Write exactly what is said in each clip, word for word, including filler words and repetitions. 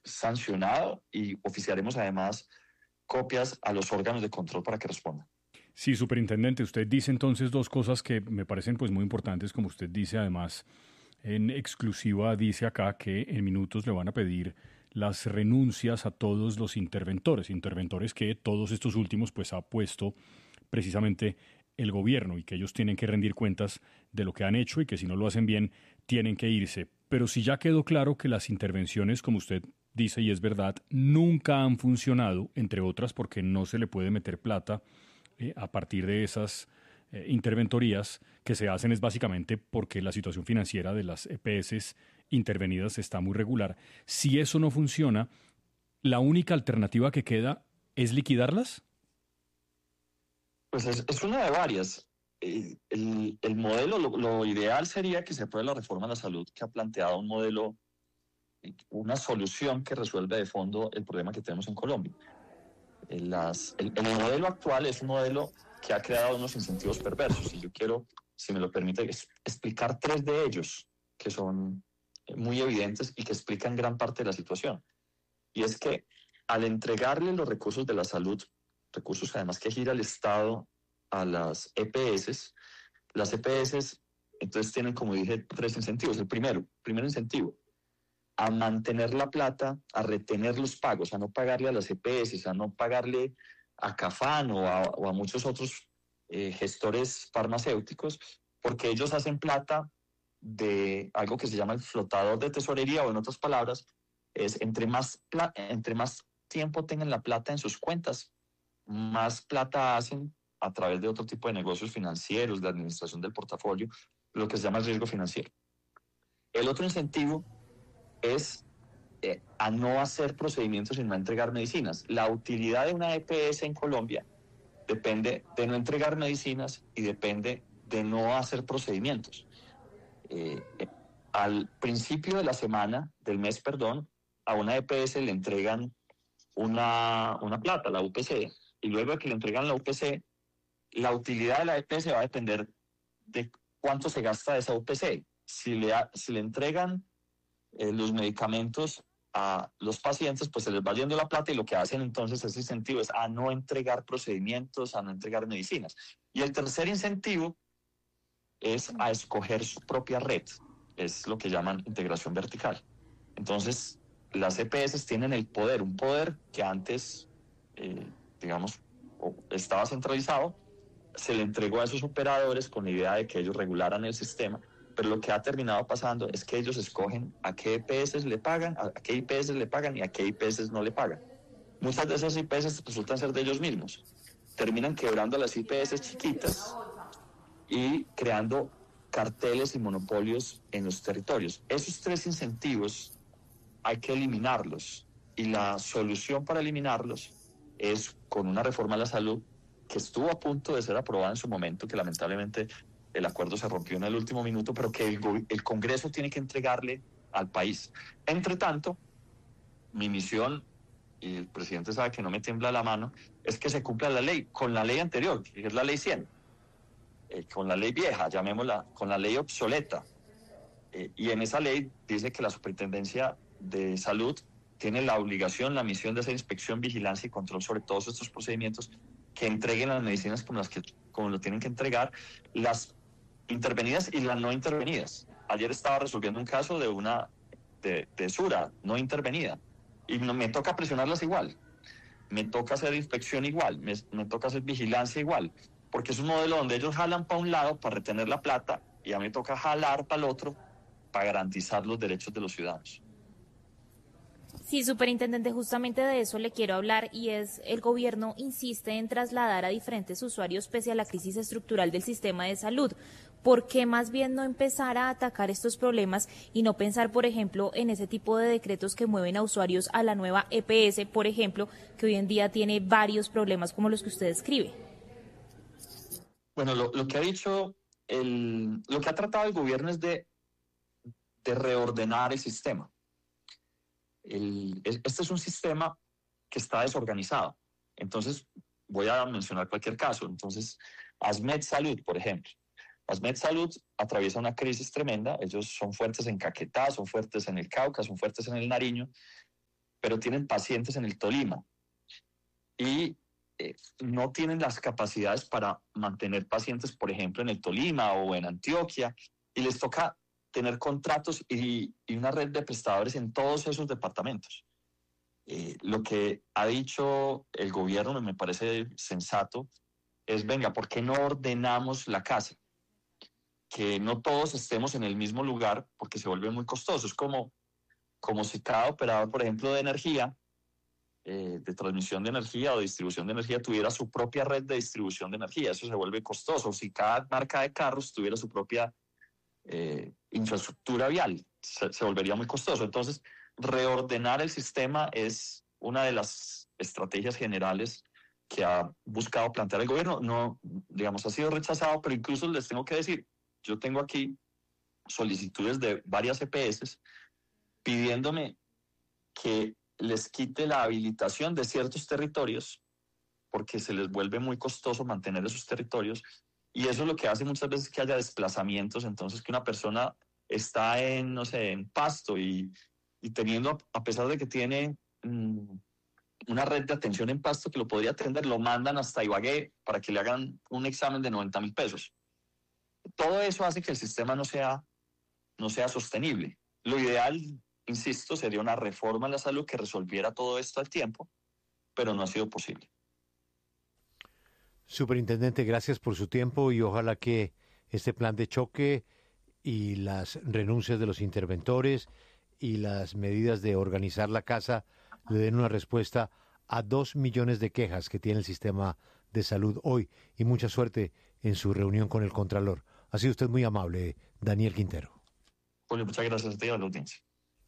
sancionado y oficiaremos además copias a los órganos de control para que respondan. Sí, superintendente, usted dice entonces dos cosas que me parecen pues muy importantes, como usted dice, además en exclusiva dice acá que en minutos le van a pedir las renuncias a todos los interventores, interventores que todos estos últimos pues ha puesto precisamente el gobierno y que ellos tienen que rendir cuentas de lo que han hecho y que si no lo hacen bien tienen que irse. Pero si ya quedó claro que las intervenciones, como usted dice y es verdad, nunca han funcionado, entre otras porque no se le puede meter plata eh, a partir de esas eh, interventorías que se hacen es básicamente porque la situación financiera de las E P S intervenidas está muy regular. Si eso no funciona, ¿la única alternativa que queda es liquidarlas? Pues es, es una de varias. Eh, el, el modelo, lo, lo ideal sería que se apruebe la reforma a la salud que ha planteado un modelo, una solución que resuelve de fondo el problema que tenemos en Colombia. Eh, Las, el, el modelo actual es un modelo que ha creado unos incentivos perversos y yo quiero, si me lo permite, es, explicar tres de ellos que son muy evidentes y que explican gran parte de la situación. Y es que al entregarle los recursos de la salud, recursos además que gira el Estado a las E P S, las E P S entonces tienen, como dije, tres incentivos. El primero, primer incentivo, a mantener la plata, a retener los pagos, a no pagarle a las E P S, a no pagarle a Cafán o a, o a muchos otros eh, gestores farmacéuticos, porque ellos hacen plata de algo que se llama el flotador de tesorería, o en otras palabras, es entre más, entre más tiempo tengan la plata en sus cuentas, más plata hacen a través de otro tipo de negocios financieros, de administración del portafolio, lo que se llama el riesgo financiero. El otro incentivo es eh, a no hacer procedimientos y no entregar medicinas. La utilidad de una E P S en Colombia depende de no entregar medicinas y depende de no hacer procedimientos. Eh, eh, al principio de la semana, del mes, perdón, a una E P S le entregan una, una plata, la U P C, y luego de que le entregan la U P C, la utilidad de la E P S va a depender de cuánto se gasta de esa U P C. Si le, si le entregan eh, los medicamentos a los pacientes, pues se les va yendo la plata y lo que hacen entonces ese incentivo es a no entregar procedimientos, a no entregar medicinas. Y el tercer incentivo es a escoger su propia red, es lo que llaman integración vertical. Entonces, las E P S tienen el poder, un poder que antes, eh, digamos, estaba centralizado, se le entregó a esos operadores con la idea de que ellos regularan el sistema, pero lo que ha terminado pasando es que ellos escogen a qué E P S le pagan, a qué I P S le pagan y a qué I P S no le pagan. Muchas de esas I P S resultan ser de ellos mismos. Terminan quebrando las I P S chiquitas y creando carteles y monopolios en los territorios. Esos tres incentivos hay que eliminarlos y la solución para eliminarlos es con una reforma a la salud que estuvo a punto de ser aprobada en su momento, que lamentablemente el acuerdo se rompió en el último minuto, pero que el, el Congreso tiene que entregarle al país. Entre tanto, mi misión, y el presidente sabe que no me tiembla la mano, es que se cumpla la ley, con la ley anterior, que es la ley cien, eh, con la ley vieja, llamémosla, con la ley obsoleta. Eh, y en esa ley dice que la Superintendencia de Salud tiene la obligación, la misión de hacer inspección, vigilancia y control sobre todos estos procedimientos, que entreguen las medicinas como las que como lo tienen que entregar, las intervenidas y las no intervenidas. Ayer estaba resolviendo un caso de una de, de Sura no intervenida y no, me toca presionarlas igual, me toca hacer inspección igual, me, me toca hacer vigilancia igual, porque es un modelo donde ellos jalan para un lado para retener la plata y a mí me toca jalar para el otro para garantizar los derechos de los ciudadanos. Sí, superintendente, justamente de eso le quiero hablar y es el gobierno insiste en trasladar a diferentes usuarios pese a la crisis estructural del sistema de salud. ¿Por qué más bien no empezar a atacar estos problemas y no pensar, por ejemplo, en ese tipo de decretos que mueven a usuarios a la nueva E P S, por ejemplo, que hoy en día tiene varios problemas como los que usted describe? Bueno, lo, lo que ha dicho, el, lo que ha tratado el gobierno es de, de reordenar el sistema. El, este es un sistema que está desorganizado. Entonces, voy a mencionar cualquier caso. Entonces, ASMED Salud, por ejemplo. ASMED Salud atraviesa una crisis tremenda. Ellos son fuertes en Caquetá, son fuertes en el Cauca, son fuertes en el Nariño, pero tienen pacientes en el Tolima y eh, no tienen las capacidades para mantener pacientes, por ejemplo, en el Tolima o en Antioquia, y les toca tener contratos y, y una red de prestadores en todos esos departamentos. Eh, lo que ha dicho el gobierno me parece sensato, es, venga, ¿por qué no ordenamos la casa? Que no todos estemos en el mismo lugar porque se vuelve muy costoso. Es como, como si cada operador, por ejemplo, de energía, eh, de transmisión de energía o distribución de energía, tuviera su propia red de distribución de energía. Eso se vuelve costoso. Si cada marca de carros tuviera su propia eh, infraestructura vial, se, se volvería muy costoso. Entonces, reordenar el sistema es una de las estrategias generales que ha buscado plantear el gobierno. No, digamos, ha sido rechazado, pero incluso les tengo que decir, yo tengo aquí solicitudes de varias E P S pidiéndome que les quite la habilitación de ciertos territorios porque se les vuelve muy costoso mantener esos territorios, y eso es lo que hace muchas veces que haya desplazamientos. Entonces, que una persona está en, no sé, en Pasto y, y teniendo, a pesar de que tiene mmm, una red de atención en Pasto que lo podría atender, lo mandan hasta Ibagué para que le hagan un examen de noventa mil pesos. Todo eso hace que el sistema no sea, no sea sostenible. Lo ideal, insisto, sería una reforma en la salud que resolviera todo esto al tiempo, pero no ha sido posible. Superintendente, gracias por su tiempo y ojalá que este plan de choque y las renuncias de los interventores y las medidas de organizar la casa le den una respuesta a dos millones de quejas que tiene el sistema de salud hoy, y mucha suerte en su reunión con el Contralor. Ha sido usted muy amable, Daniel Quintero. Julio, muchas gracias a ti y a la audiencia.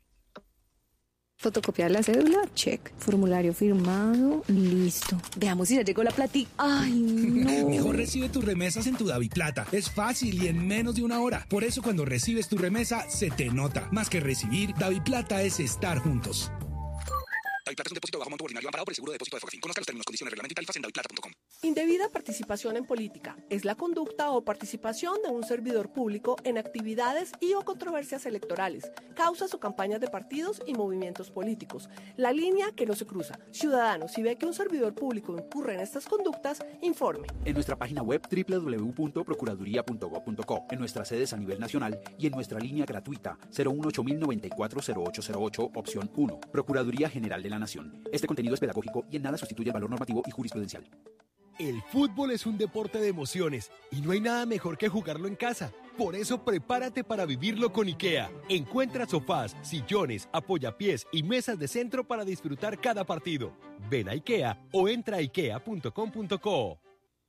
Fotocopiar la cédula, check. Formulario firmado, listo. Veamos si ya llegó la platica. ¡Ay, no! Mejor recibe tus remesas en tu DaviPlata. Es fácil y en menos de una hora. Por eso cuando recibes tu remesa, se te nota. Más que recibir, DaviPlata es estar juntos. DaviPlata es un depósito bajo monto ordinario amparado por el seguro de depósito de Fogafín. Conozca los términos, condiciones, reglamento y tarifas en daviplata punto com. Indebida participación en política es la conducta o participación de un servidor público en actividades y o controversias electorales, causas o campañas de partidos y movimientos políticos. La línea que no se cruza. Ciudadano, si ve que un servidor público incurre en estas conductas, informe. En nuestra página web doble u doble u doble u punto procuraduría punto gob punto co, en nuestras sedes a nivel nacional y en nuestra línea gratuita cero uno ocho mil noventa y cuatro cero ocho cero ocho, opción uno. Procuraduría General de la Nación. Este contenido es pedagógico y en nada sustituye el valor normativo y jurisprudencial. El fútbol es un deporte de emociones y no hay nada mejor que jugarlo en casa. Por eso prepárate para vivirlo con IKEA. Encuentra sofás, sillones, apoyapiés y mesas de centro para disfrutar cada partido. Ven a IKEA o entra a ikea punto com punto co.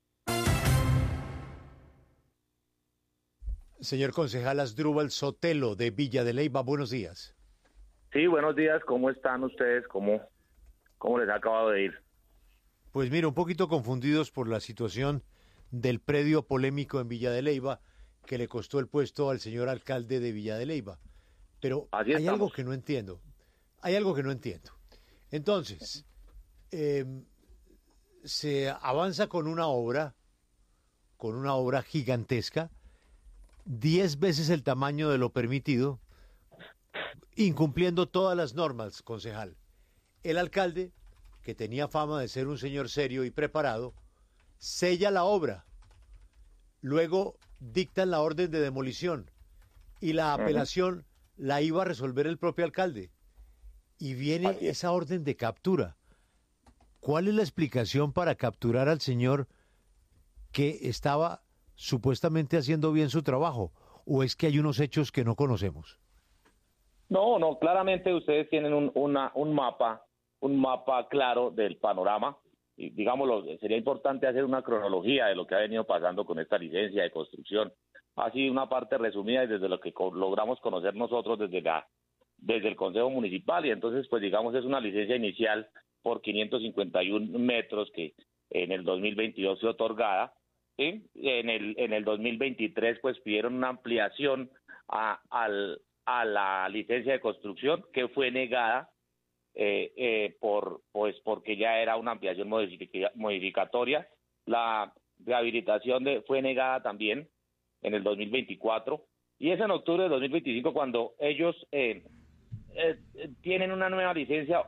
Señor concejal Asdrúbal Sotelo de Villa de Leyva, buenos días. Sí, buenos días. ¿Cómo están ustedes? ¿Cómo, cómo les ha acabado de ir? Pues mira, un poquito confundidos por la situación del predio polémico en Villa de Leyva que le costó el puesto al señor alcalde de Villa de Leyva. Pero hay algo que no entiendo. Hay algo que no entiendo. Entonces, eh, se avanza con una obra, con una obra gigantesca, diez veces el tamaño de lo permitido, incumpliendo todas las normas, concejal. El alcalde, que tenía fama de ser un señor serio y preparado, sella la obra. Luego dictan la orden de demolición y la apelación la iba a resolver el propio alcalde. Y viene esa orden de captura. ¿Cuál es la explicación para capturar al señor que estaba supuestamente haciendo bien su trabajo? ¿O es que hay unos hechos que no conocemos? No, no, claramente ustedes tienen un, una, un mapa, un mapa claro del panorama. Y digámoslo, sería importante hacer una cronología de lo que ha venido pasando con esta licencia de construcción. Ha sido una parte resumida y desde lo que co- logramos conocer nosotros desde la desde el Consejo Municipal, y entonces pues digamos es una licencia inicial por quinientos cincuenta y uno metros que en el dos mil veintidós fue otorgada, ¿sí? En el en el dos mil veintitrés pues pidieron una ampliación a, al, a la licencia de construcción que fue negada eh, eh, por pues porque ya era una ampliación modific- modificatoria. La rehabilitación de, fue negada también en el dos mil veinticuatro, y es en octubre de dos mil veinticinco cuando ellos eh, eh, tienen una nueva licencia